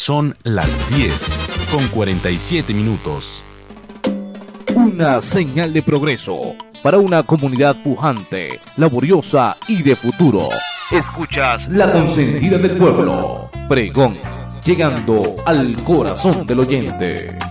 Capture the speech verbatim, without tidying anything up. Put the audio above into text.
Son las diez con cuarenta y siete minutos. Una señal de progreso para una comunidad pujante, laboriosa y de futuro. Escuchas La Consentida del Pueblo, pregón, llegando al corazón del oyente.